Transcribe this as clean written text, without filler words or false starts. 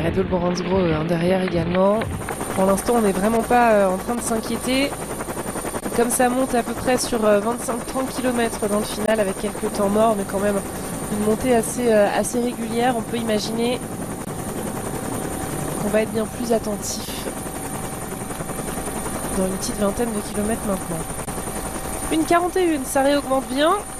Red Bull Brandsgrove derrière également. Pour l'instant, on n'est vraiment pas en train de s'inquiéter. Comme ça monte à peu près sur 25-30 km dans le final avec quelques temps morts, mais quand même une montée assez régulière, on peut imaginer qu'on va être bien plus attentif dans une petite vingtaine de kilomètres maintenant. Une 41, ça réaugmente bien.